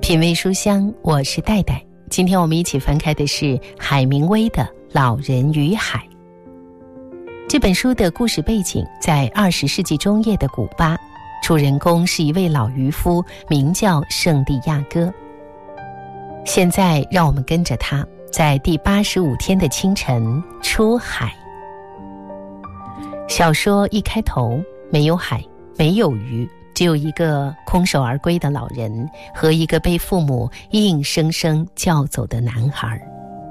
品味书香，我是戴戴。今天我们一起翻开的是海明威的《老人与海》。这本书的故事背景在20世纪中叶的古巴，主人公是一位老渔夫，名叫圣地亚哥。现在让我们跟着他，在第85天的清晨出海。小说一开头，没有海，没有鱼，只有一个空手而归的老人和一个被父母硬生生叫走的男孩。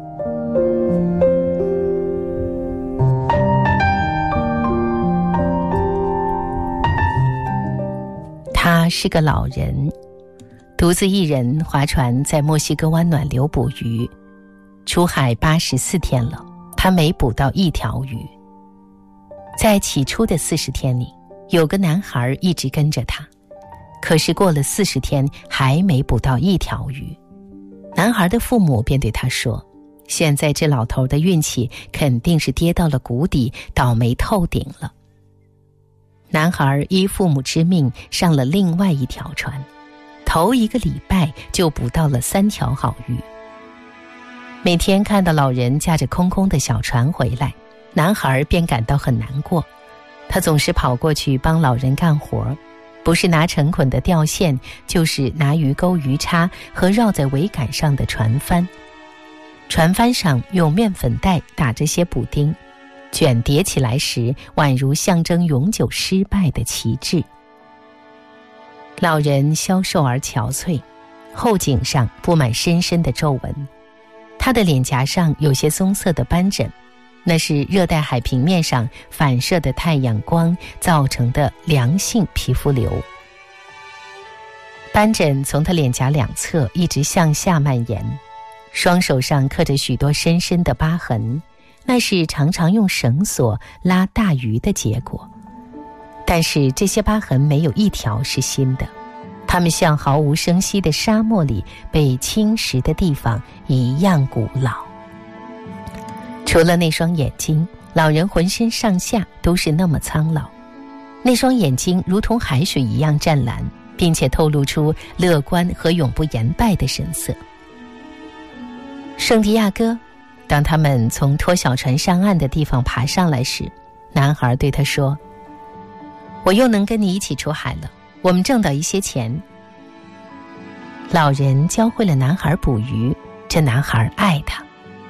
他是个老人，独自一人划船在墨西哥湾暖流捕鱼。出海84天了，他没捕到一条鱼。在起初的40天里，有个男孩一直跟着他，可是过了40天还没捕到一条鱼。男孩的父母便对他说，现在这老头的运气肯定是跌到了谷底，倒霉透顶了。男孩依父母之命上了另外一条船，头1个礼拜就捕到了3条好鱼。每天看到老人驾着空空的小船回来，男孩便感到很难过。他总是跑过去帮老人干活，不是拿成捆的钓线，就是拿鱼钩、鱼叉和绕在桅杆上的船帆。船帆上用面粉袋打着些补丁，卷叠起来时宛如象征永久失败的旗帜。老人消瘦而憔悴，后颈上布满深深的皱纹，他的脸颊上有些棕色的斑疹，那是热带海平面上反射的太阳光造成的良性皮肤瘤。斑疹从他脸颊两侧一直向下蔓延，双手上刻着许多深深的疤痕，那是常常用绳索拉大鱼的结果。但是这些疤痕没有一条是新的，它们像毫无声息的沙漠里被侵蚀的地方一样古老。除了那双眼睛，老人浑身上下都是那么苍老。那双眼睛如同海水一样湛蓝，并且透露出乐观和永不言败的神色。圣地亚哥，当他们从拖小船上岸的地方爬上来时，男孩对他说，我又能跟你一起出海了，我们挣到一些钱。老人教会了男孩捕鱼，这男孩爱他。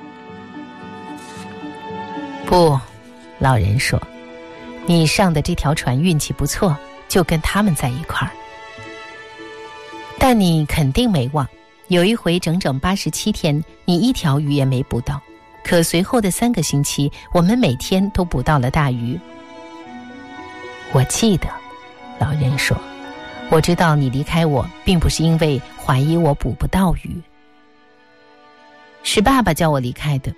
不，老人说，你上的这条船运气不错，就跟他们在一块儿。但你肯定没忘，有一回整整87天，你一条鱼也没捕到，可随后的3个星期，我们每天都捕到了大鱼。我记得，老人说，我知道你离开我，并不是因为怀疑我捕不到鱼。是爸爸叫我离开的，